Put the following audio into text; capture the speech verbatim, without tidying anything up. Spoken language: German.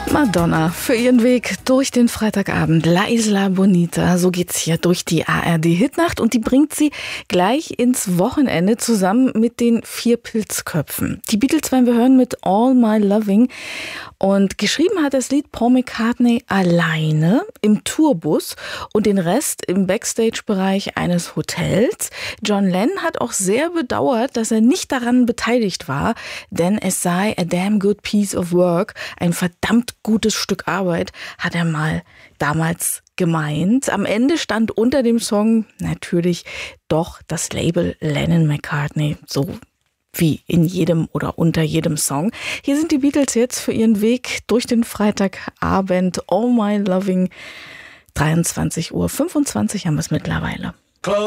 Madonna für ihren Weg durch den Freitagabend. La Isla Bonita, so geht's hier durch die A R D-Hitnacht und die bringt sie gleich ins Wochenende zusammen mit den vier Pilzköpfen. Die Beatles werden wir hören mit All My Loving und geschrieben hat das Lied Paul McCartney alleine im Tourbus und den Rest im Backstage-Bereich eines Hotels. John Lennon hat auch sehr bedauert, dass er nicht daran beteiligt war, denn es sei a damn good piece of work, ein verdammt gutes Stück Arbeit, hat er mal damals gemeint. Am Ende stand unter dem Song natürlich doch das Label Lennon-McCartney, so wie in jedem oder unter jedem Song. Hier sind die Beatles jetzt für ihren Weg durch den Freitagabend. All My Loving, dreiundzwanzig Uhr fünfundzwanzig haben wir es mittlerweile.